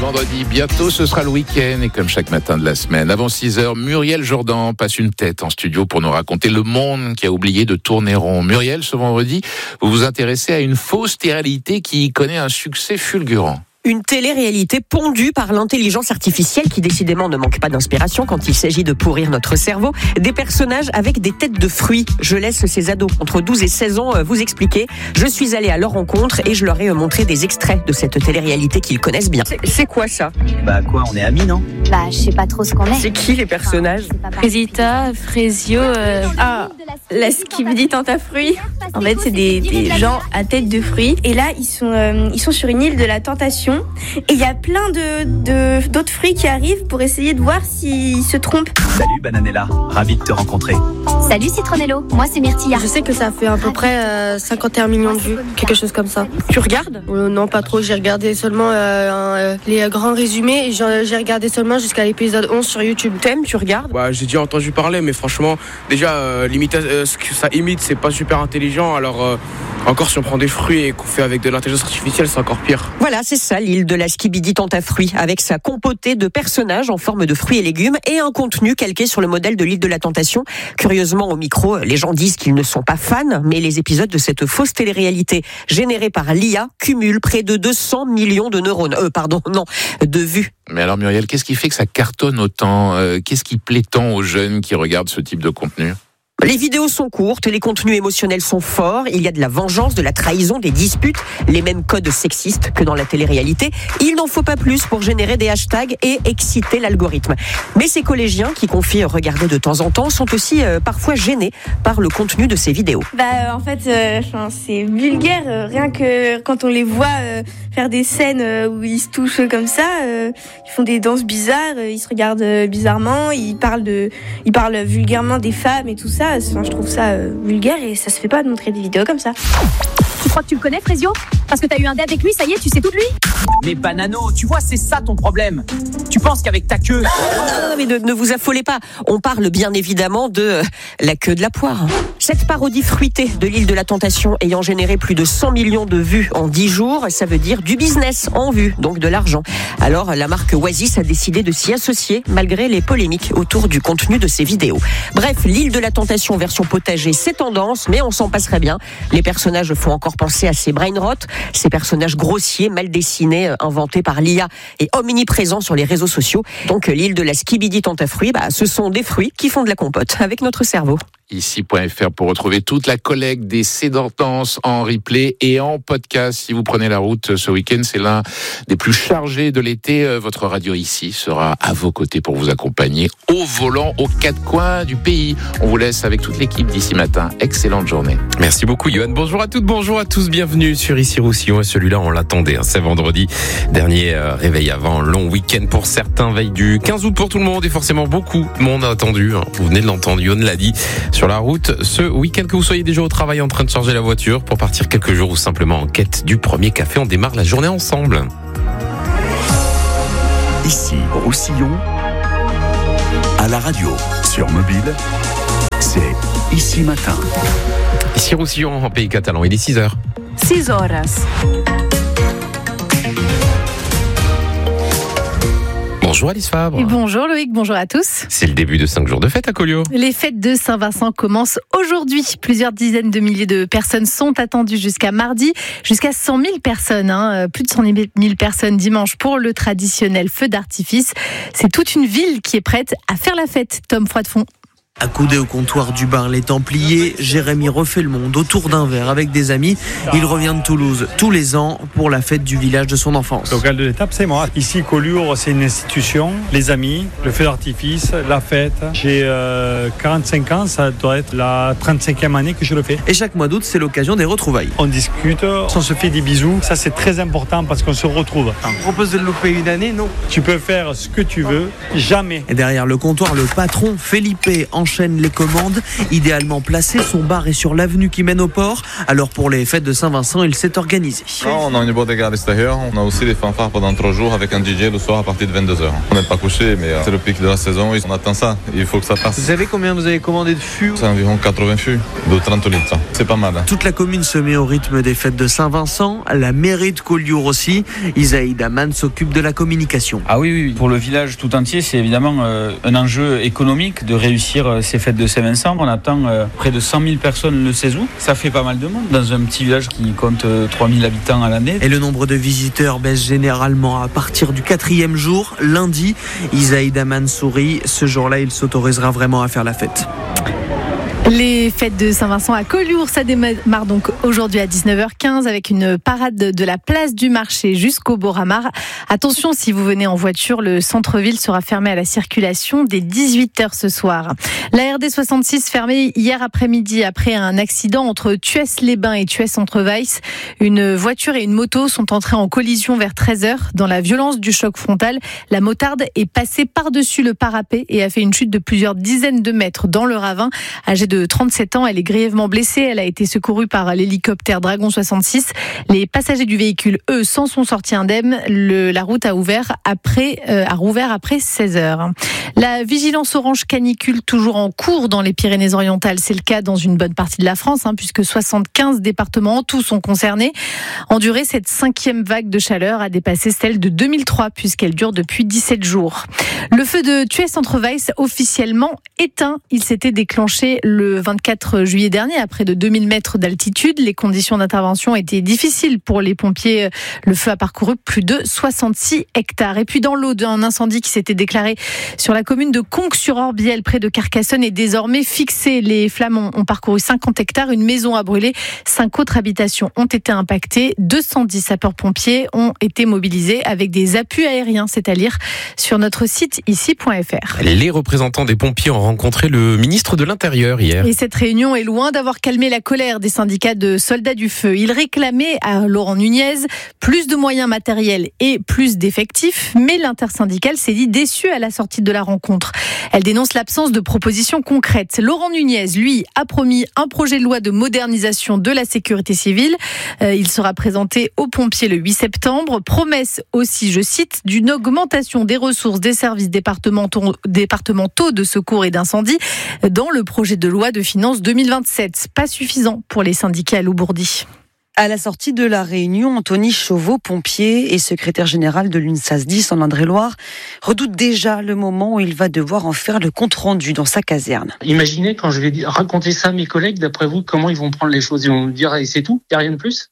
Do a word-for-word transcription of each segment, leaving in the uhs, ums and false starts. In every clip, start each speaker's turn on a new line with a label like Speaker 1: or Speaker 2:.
Speaker 1: vendredi, bientôt ce sera le week-end et comme chaque matin de la semaine, avant six heures, Muriel Jourdan passe une tête en studio pour nous raconter le monde qui a oublié de tourner rond. Muriel, ce vendredi, vous vous intéressez à une fausse réalité qui connaît un succès fulgurant.
Speaker 2: Une télé-réalité pondue par l'intelligence artificielle qui décidément ne manque pas d'inspiration quand il s'agit de pourrir notre cerveau. Des personnages avec des têtes de fruits. Je laisse ces ados entre douze et seize ans vous expliquer. Je suis allée à leur rencontre et je leur ai montré des extraits de cette télé-réalité qu'ils connaissent bien. C'est, c'est quoi ça ?
Speaker 3: Bah quoi, on est amis, non ?
Speaker 4: Bah je sais pas trop ce qu'on est.
Speaker 2: C'est qui les personnages ?
Speaker 5: Rosita, Frésio, euh... ah, la skibidi tente à fruits. En fait, c'est des, des gens à tête de fruits.
Speaker 6: Et là, ils sont, euh, ils sont sur une île de la tentation. Et il y a plein de, de, d'autres fruits qui arrivent pour essayer de voir s'ils se trompent.
Speaker 3: Salut Bananella, ravi de te rencontrer.
Speaker 4: Salut Citronello, moi c'est Myrtilla.
Speaker 5: Je sais que ça fait à peu près euh, cinquante et un millions de vues, quelque chose comme ça.
Speaker 2: Tu regardes ?
Speaker 5: euh, Non, pas trop. J'ai regardé seulement euh, euh, les grands résumés et j'ai, j'ai regardé seulement jusqu'à l'épisode onze sur YouTube.
Speaker 2: T'aimes, tu regardes ?
Speaker 7: Bah, j'ai déjà entendu parler, mais franchement, déjà, euh, l'imita- euh, ce que ça imite, c'est pas super intelligent. Alors, euh, encore si on prend des fruits et qu'on fait avec de l'intelligence artificielle, c'est encore pire.
Speaker 2: Voilà, c'est ça, l'île de la skibidi tente à fruits, avec sa compotée de personnages en forme de fruits et légumes et un contenu calqué sur le modèle de l'île de la tentation. Curieusement, au micro, les gens disent qu'ils ne sont pas fans, mais les épisodes de cette fausse télé-réalité générée par l'I A cumulent près de deux cents millions de neurones, euh, pardon, non, de vues.
Speaker 1: Mais alors Muriel, qu'est-ce qui fait que ça cartonne autant ? euh, Qu'est-ce qui plaît tant aux jeunes qui regardent ce type de contenu ?
Speaker 2: Les vidéos sont courtes, les contenus émotionnels sont forts, il y a de la vengeance, de la trahison, des disputes, les mêmes codes sexistes que dans la télé-réalité. Il n'en faut pas plus pour générer des hashtags et exciter l'algorithme. Mais ces collégiens qui confient regarder de temps en temps sont aussi euh, parfois gênés par le contenu de ces vidéos.
Speaker 6: Bah en fait, euh, c'est vulgaire, euh, rien que quand on les voit euh, faire des scènes euh, où ils se touchent comme ça, euh, ils font des danses bizarres, euh, ils se regardent euh, bizarrement, ils parlent de, ils parlent vulgairement des femmes et tout ça. Enfin, je trouve ça euh, vulgaire et ça se fait pas de montrer des vidéos comme ça.
Speaker 4: Tu crois que tu le connais Frésio ? Parce que t'as eu un dé avec lui, ça y est, tu sais tout de lui ?
Speaker 3: Mais Banano, tu vois, c'est ça ton problème. Tu penses qu'avec ta queue...
Speaker 2: Non, non, mais ne, ne vous affolez pas. On parle bien évidemment de euh, la queue de la poire. Cette parodie fruitée de l'île de la tentation ayant généré plus de cent millions de vues en dix jours, ça veut dire du business en vue, donc de l'argent. Alors la marque Oasis a décidé de s'y associer malgré les polémiques autour du contenu de ces vidéos. Bref, l'île de la tentation version potager, c'est tendance, mais on s'en passerait bien. Les personnages font encore penser à ces brain rot, ces personnages grossiers, mal dessinés, inventés par l'I A et omniprésents sur les réseaux sociaux. Donc l'île de la skibidi tente à fruits, bah, ce sont des fruits qui font de la compote avec notre cerveau.
Speaker 1: Ici point F R pour retrouver toute la collecte des Sédantenses en replay et en podcast. Si vous prenez la route ce week-end, c'est l'un des plus chargés de l'été. Votre radio ici sera à vos côtés pour vous accompagner au volant aux quatre coins du pays. On vous laisse avec toute l'équipe d'ici matin. Excellente journée.
Speaker 8: Merci beaucoup Yoann. Bonjour à toutes, bonjour à tous. Bienvenue sur Ici Roussillon. Et celui-là, on l'attendait. Hein. C'est vendredi. Dernier euh, réveil avant un long week-end pour certains. Veille du quinze août pour tout le monde et forcément beaucoup de monde a attendu. Hein. Vous venez de l'entendre, Yoann l'a dit. Sur la route, ce week-end, que vous soyez déjà au travail en train de charger la voiture pour partir quelques jours ou simplement en quête du premier café, on démarre la journée ensemble.
Speaker 9: Ici, Roussillon, à la radio, sur mobile, c'est Ici Matin.
Speaker 8: Ici Roussillon, en pays catalan, il est six heures.
Speaker 10: six horas.
Speaker 8: Bonjour Alice Fabre.
Speaker 10: Et bonjour Loïc, bonjour à tous.
Speaker 8: C'est le début de cinq jours de fête à Collioure.
Speaker 10: Les fêtes de Saint-Vincent commencent aujourd'hui. Plusieurs dizaines de milliers de personnes sont attendues jusqu'à mardi. Jusqu'à cent mille personnes, hein. Plus de cent mille personnes dimanche pour le traditionnel feu d'artifice. C'est toute une ville qui est prête à faire la fête. Tom Froidefond.
Speaker 11: Accoudé au comptoir du bar Les Templiers, Jérémy refait le monde autour d'un verre avec des amis. Il revient de Toulouse tous les ans pour la fête du village de son enfance.
Speaker 12: Local de l'étape, c'est moi. Ici, Collioure, c'est une institution. Les amis, le feu d'artifice, la fête. J'ai euh, quarante-cinq ans, ça doit être la trente-cinquième année que je le fais.
Speaker 11: Et chaque mois d'août, c'est l'occasion des retrouvailles.
Speaker 12: On discute, on se fait des bisous. Ça, c'est très important parce qu'on se retrouve.
Speaker 11: On propose de le louper une année, non ?
Speaker 12: Tu peux faire ce que tu veux, jamais.
Speaker 11: Et derrière le comptoir, le patron, Felipe, en enchaîne les commandes. Idéalement placé, son bar est sur l'avenue qui mène au port. Alors pour les fêtes de Saint-Vincent, il s'est organisé.
Speaker 13: Non, on a une bodega à l'extérieur. On a aussi des fanfares pendant trois jours avec un D J le soir à partir de vingt-deux heures. On n'est pas couché, mais c'est le pic de la saison. On attend ça. Il faut que ça passe.
Speaker 11: Vous savez combien vous avez commandé de fûts ?
Speaker 13: C'est environ quatre-vingts fûts de trente litres. C'est pas mal.
Speaker 11: Toute la commune se met au rythme des fêtes de Saint-Vincent. La mairie de Collioure aussi. Isaïd Aman s'occupe de la communication.
Speaker 14: Ah oui, oui, pour le village tout entier, c'est évidemment euh, un enjeu économique de réussir euh, ces fêtes de Saint-Vincent. On attend euh, près de cent mille personnes le seize août. Ça fait pas mal de monde dans un petit village qui compte euh, trois mille habitants à l'année.
Speaker 11: Et le nombre de visiteurs baisse généralement à partir du quatrième jour, lundi. Isaïd Aman sourit. Ce jour-là, il s'autorisera vraiment à faire la fête.
Speaker 10: Les fêtes de Saint-Vincent à Collioure, ça démarre donc aujourd'hui à dix-neuf heures quinze avec une parade de la place du marché jusqu'au Boramar. Attention, si vous venez en voiture, le centre-ville sera fermé à la circulation dès dix-huit heures ce soir. La R D soixante-six fermée hier après-midi après un accident entre Thuès-les-Bains et Thuès-Entreweis. Une voiture et une moto sont entrées en collision vers treize heures. Dans la violence du choc frontal, la motarde est passée par-dessus le parapet et a fait une chute de plusieurs dizaines de mètres dans le ravin. Âgée de trente-sept ans, elle est grièvement blessée. Elle a été secourue par l'hélicoptère Dragon soixante-six. Les passagers du véhicule, eux, s'en sont sortis indemnes. Le, la route a ouvert après, euh, a rouvert après seize heures. La vigilance orange canicule toujours en cours dans les Pyrénées-Orientales. C'est le cas dans une bonne partie de la France, hein, puisque soixante-quinze départements en tout sont concernés. En durée, cette cinquième vague de chaleur a dépassé celle de deux mille trois, puisqu'elle dure depuis dix-sept jours. Le feu de Thuès-Entreweis officiellement éteint. Il s'était déclenché le Le vingt-quatre juillet dernier, à près de deux mille mètres d'altitude. Les conditions d'intervention étaient difficiles pour les pompiers. Le feu a parcouru plus de soixante-six hectares. Et puis dans l'eau, d'un incendie qui s'était déclaré sur la commune de Conques-sur-Orbiel, près de Carcassonne, est désormais fixé. Les flammes ont, ont parcouru cinquante hectares. Une maison a brûlé. Cinq autres habitations ont été impactées. deux cent dix sapeurs-pompiers ont été mobilisés avec des appuis aériens. C'est à lire sur notre site ici point f r.
Speaker 8: Les représentants des pompiers ont rencontré le ministre de l'Intérieur hier.
Speaker 10: Et cette réunion est loin d'avoir calmé la colère des syndicats de soldats du feu. Ils réclamaient à Laurent Nunez plus de moyens matériels et plus d'effectifs, mais l'intersyndicale s'est dit déçue à la sortie de la rencontre. Elle dénonce l'absence de propositions concrètes. Laurent Nunez, lui, a promis un projet de loi de modernisation de la sécurité civile. Euh, il sera présenté aux pompiers le huit septembre. Promesse aussi, je cite, d'une augmentation des ressources des services départementaux, départementaux de secours et d'incendie dans le projet de loi de finances deux mille vingt-sept. Pas suffisant pour les syndicats à Loubourdi.
Speaker 15: À la sortie de la réunion, Anthony Chauveau, pompier et secrétaire général de l'UNSAS dix en Indre-et-Loire, redoute déjà le moment où il va devoir en faire le compte-rendu dans sa caserne.
Speaker 16: Imaginez quand je vais raconter ça à mes collègues, d'après vous, comment ils vont prendre les choses. Ils vont me dire et c'est tout, il n'y a rien de plus.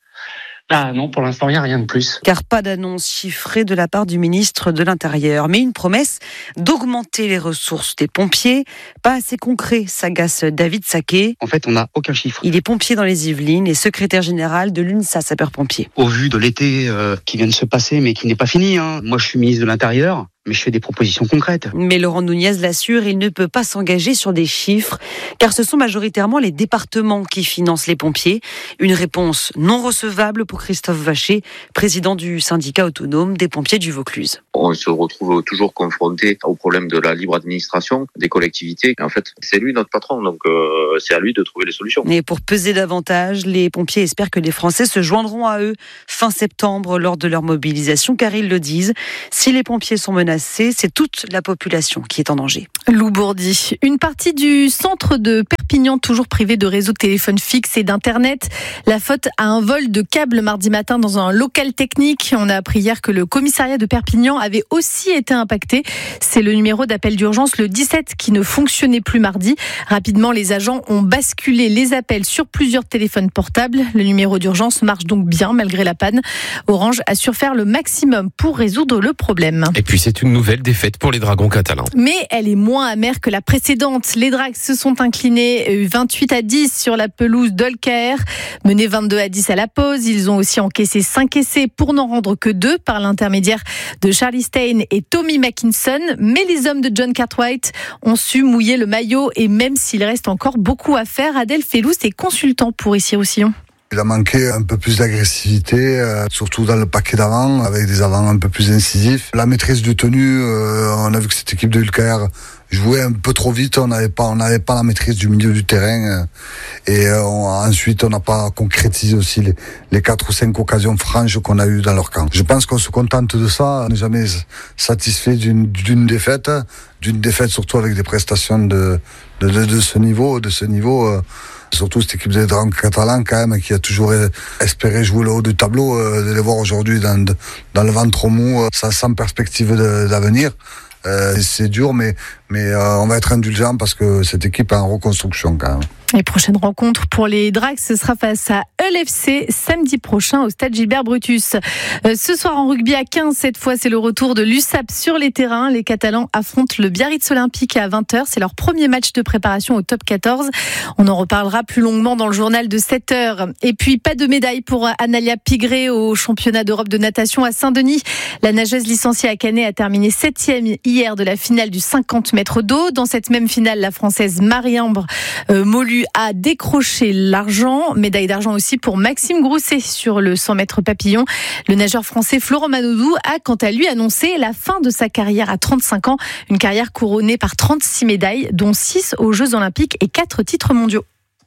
Speaker 16: Ah non, pour l'instant, il n'y a rien de plus.
Speaker 15: Car pas d'annonce chiffrée de la part du ministre de l'Intérieur, mais une promesse d'augmenter les ressources des pompiers. Pas assez concret, s'agace David Saquet.
Speaker 17: En fait, on n'a aucun chiffre.
Speaker 15: Il est pompier dans les Yvelines et secrétaire général de l'UNSAS sapeurs-pompiers.
Speaker 17: Au vu de l'été euh, qui vient de se passer, mais qui n'est pas fini, hein. Moi, je suis ministre de l'Intérieur. Mais je fais des propositions concrètes.
Speaker 15: Mais Laurent Nunez l'assure, il ne peut pas s'engager sur des chiffres, car ce sont majoritairement les départements qui financent les pompiers. Une réponse non recevable pour Christophe Vacher, président du syndicat autonome des pompiers du Vaucluse.
Speaker 18: On se retrouve toujours confronté au problème de la libre administration des collectivités. En fait, c'est lui notre patron, donc euh, c'est à lui de trouver les solutions.
Speaker 15: Et pour peser davantage, les pompiers espèrent que les Français se joindront à eux fin septembre lors de leur mobilisation, car ils le disent, si les pompiers sont menacés, c'est toute la population qui est en danger.
Speaker 10: Loubourdi. Une partie du centre de Perpignan, toujours privé de réseau de téléphone fixe et d'internet. La faute à un vol de câbles mardi matin dans un local technique. On a appris hier que le commissariat de Perpignan avait aussi été impacté. C'est le numéro d'appel d'urgence, le dix-sept, qui ne fonctionnait plus mardi. Rapidement, les agents ont basculé les appels sur plusieurs téléphones portables. Le numéro d'urgence marche donc bien malgré la panne. Orange assure faire le maximum pour résoudre le problème.
Speaker 8: Et puis c'est une nouvelle défaite pour les Dragons catalans.
Speaker 10: Mais elle est moins amère que la précédente. Les Drags se sont inclinés vingt-huit à dix sur la pelouse d'Olcaer. Menés vingt-deux à dix à la pause, ils ont aussi encaissé cinq essais pour n'en rendre que deux par l'intermédiaire de Charlie Stein et Tommy Mackinson. Mais les hommes de John Cartwright ont su mouiller le maillot et même s'il reste encore beaucoup à faire, Adèle Fellous est consultant pour Issy-Roussillon.
Speaker 19: Il a manqué un peu plus d'agressivité, euh, surtout dans le paquet d'avant, avec des avants un peu plus incisifs. La maîtrise de tenue, euh, on a vu que cette équipe de Ulcaer jouait un peu trop vite, on n'avait pas, on n'avait pas la maîtrise du milieu du terrain, et euh, on, ensuite on n'a pas concrétisé aussi les, les quatre ou cinq occasions franches qu'on a eues dans leur camp. Je pense qu'on se contente de ça, on n'est jamais satisfait d'une, d'une défaite, d'une défaite surtout avec des prestations de, de, de, de ce niveau, de ce niveau. Euh, Surtout cette équipe des Dragons catalans quand même qui a toujours espéré jouer le haut du tableau, euh, de les voir aujourd'hui dans, dans le ventre mou, euh, ça sans perspective de, d'avenir. Euh, c'est dur, mais, mais euh, on va être indulgent parce que cette équipe est en reconstruction quand même.
Speaker 10: Les prochaines rencontres pour les Drags, ce sera face à E L F C samedi prochain au stade Gilbert Brutus. Euh, ce soir en rugby à quinze, cette fois c'est le retour de l'U S A P sur les terrains. Les Catalans affrontent le Biarritz Olympique à vingt heures. C'est leur premier match de préparation au top quatorze. On en reparlera plus longuement dans le journal de sept heures. Et puis pas de médaille pour Analia Pigré au championnat d'Europe de natation à Saint-Denis. La nageuse licenciée à Canet a terminé septième hier de la finale du cinquante mètres d'eau. Dans cette même finale, la Française Marie-Ambre euh, Molu a décroché l'argent. Médaille d'argent aussi pour Maxime Grousset sur le cent mètres papillon. Le nageur français Florent Manodou a quant à lui annoncé la fin de sa carrière à trente-cinq ans. Une carrière couronnée par trente-six médailles, dont six aux Jeux Olympiques et quatre titres mondiaux.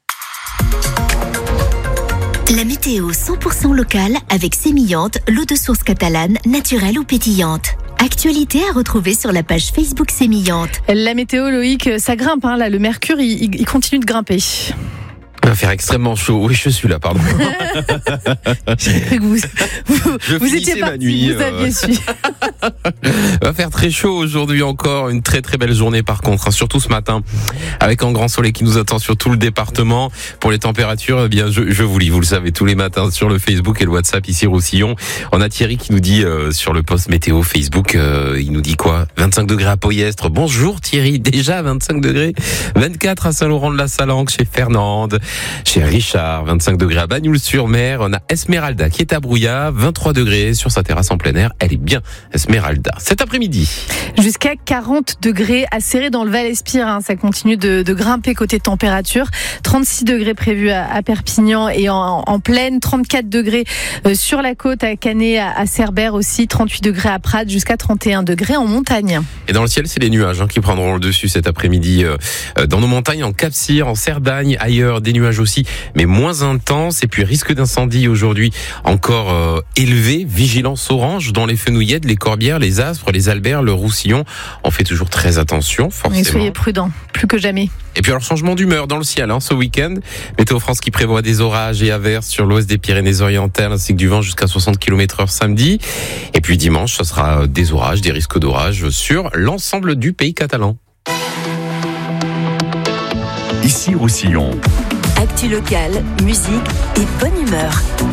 Speaker 20: La météo cent pour cent locale avec Sémillante, l'eau de source catalane, naturelle ou pétillante. Actualité à retrouver sur la page Facebook Sémillante.
Speaker 10: La météo, Loïc, ça grimpe, hein, là, le mercure, il, il continue de grimper.
Speaker 8: Il va faire extrêmement chaud. Oui, je suis là, pardon.
Speaker 10: J'ai cru que vous, vous,
Speaker 8: je
Speaker 10: vous étiez parti, nuit, vous aviez su.
Speaker 8: Il va faire très chaud aujourd'hui encore. Une très très belle journée par contre, hein, surtout ce matin, avec un grand soleil qui nous attend sur tout le département. Pour les températures, eh bien, je, je vous lis, vous le savez, tous les matins sur le Facebook et le WhatsApp ici Roussillon. On a Thierry qui nous dit euh, sur le post météo Facebook, euh, il nous dit quoi ? vingt-cinq degrés à Poyestre. Bonjour Thierry, déjà vingt-cinq degrés. vingt-quatre à Saint-Laurent-de-la-Salanque chez Fernande. Chez Richard, vingt-cinq degrés à Bagnoul-sur-Mer. On a Esmeralda qui est à Brouillat, vingt-trois degrés sur sa terrasse en plein air. Elle est bien, Esmeralda. Cet après-midi.
Speaker 10: Jusqu'à quarante degrés à Serré dans le Val-Espire. Hein. Ça continue de, de grimper côté température. trente-six degrés prévus à, à Perpignan et en, en plaine. trente-quatre degrés sur la côte à Canet, à, à Cerbère aussi. trente-huit degrés à Prades, jusqu'à trente et un degrés en montagne.
Speaker 8: Et dans le ciel, c'est les nuages hein, qui prendront le dessus cet après-midi. Euh, dans nos montagnes, en Cap-Cyr, en Cerdagne, ailleurs, des nuages aussi, mais moins intenses. Et puis risque d'incendie aujourd'hui encore euh, élevé. Vigilance orange dans les Fenouillettes, les Corbières, les Aspres, les Alberts, le Roussillon. On fait toujours très attention, forcément.
Speaker 10: Mais soyez prudents, plus que jamais.
Speaker 8: Et puis alors changement d'humeur dans le ciel hein, ce week-end. Météo France qui prévoit des orages et averses sur l'ouest des Pyrénées-Orientales ainsi que du vent jusqu'à soixante kilomètres heure samedi. Et puis dimanche, ce sera des orages, des risques d'orage sur l'ensemble du pays catalan.
Speaker 9: Ici Roussillon.
Speaker 20: Actu locale, musique et bonne humeur.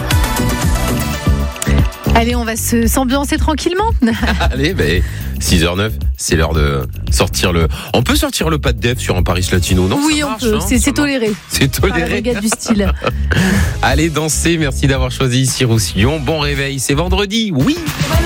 Speaker 10: Allez, on va se, s'ambiancer tranquillement.
Speaker 8: Allez, ben, six heures zéro neuf, c'est l'heure de sortir le... On peut sortir le pas de def sur un Paris Latino, non ?
Speaker 10: Oui, on
Speaker 8: marche,
Speaker 10: peut,
Speaker 8: hein,
Speaker 10: c'est, c'est toléré.
Speaker 8: C'est toléré.
Speaker 10: Regarde du style.
Speaker 8: Allez danser, merci d'avoir choisi ici Roussillon. Bon réveil, c'est vendredi, oui.